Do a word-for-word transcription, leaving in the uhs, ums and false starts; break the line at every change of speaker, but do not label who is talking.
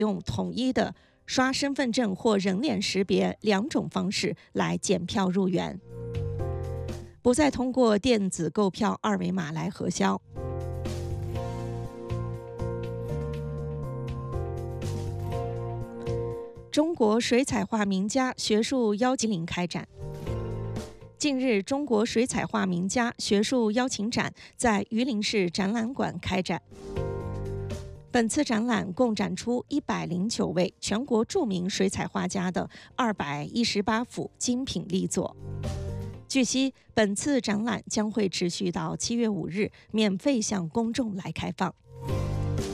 用统一的刷身份证或人脸识别两种方式来检票入园，不再通过电子购票二维码来核销。中国水彩画名家学术邀请展开展。近日，中国水彩画名家学术邀请展在榆林市展览馆开展。本次展览共展出一百零九位全国著名水彩画家的二百一十八幅精品力作。据悉，本次展览将会持续到七月五日，免费向公众来开放。